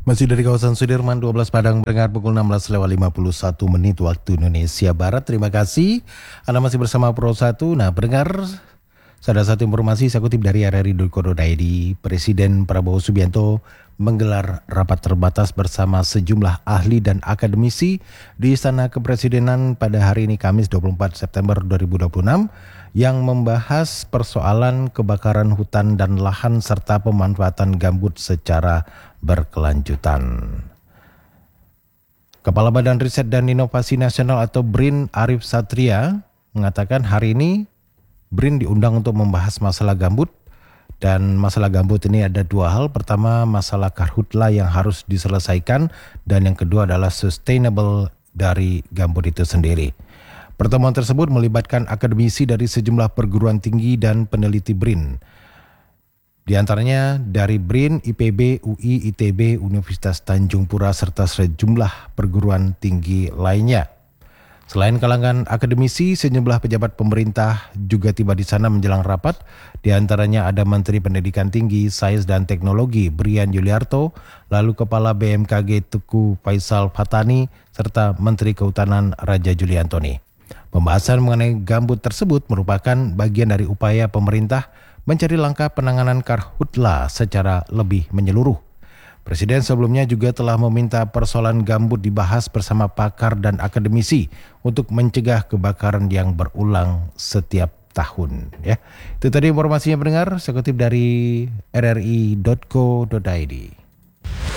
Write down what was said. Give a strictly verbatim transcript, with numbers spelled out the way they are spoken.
Masih dari kawasan Sudirman dua belas Padang mendengar pukul enam belas lewat lima puluh satu menit waktu Indonesia Barat. Terima kasih. Anda masih bersama Pro satu. Nah, pendengar, ada satu informasi saya kutip dari r r i titik co titik i d. Presiden Prabowo Subianto menggelar rapat terbatas bersama sejumlah ahli dan akademisi di Istana Kepresidenan pada hari ini Kamis dua puluh empat September dua ribu dua puluh enam yang membahas persoalan kebakaran hutan dan lahan serta pemanfaatan gambut secara berkelanjutan. Kepala Badan Riset dan Inovasi Nasional atau BRIN Arif Satria mengatakan hari ini BRIN diundang untuk membahas masalah gambut, dan masalah gambut ini ada dua hal. Pertama, masalah karhutla yang harus diselesaikan, dan yang kedua adalah sustainable dari gambut itu sendiri. Pertemuan tersebut melibatkan akademisi dari sejumlah perguruan tinggi dan peneliti BRIN. Di antaranya dari BRIN, I P B, U I, I T B, Universitas Tanjung Pura, serta sejumlah perguruan tinggi lainnya. Selain kalangan akademisi, sejumlah pejabat pemerintah juga tiba di sana menjelang rapat. Di antaranya ada Menteri Pendidikan Tinggi, Sains dan Teknologi Brian Yuliarto, lalu Kepala B M K G Teguh Faisal Fatani, serta Menteri Kehutanan Raja Juli Antoni. Pembahasan mengenai gambut tersebut merupakan bagian dari upaya pemerintah mencari langkah penanganan karhutla secara lebih menyeluruh. Presiden sebelumnya juga telah meminta persoalan gambut dibahas bersama pakar dan akademisi untuk mencegah kebakaran yang berulang setiap tahun. Ya, itu tadi informasinya pendengar, saya kutip dari r r i titik co titik i d.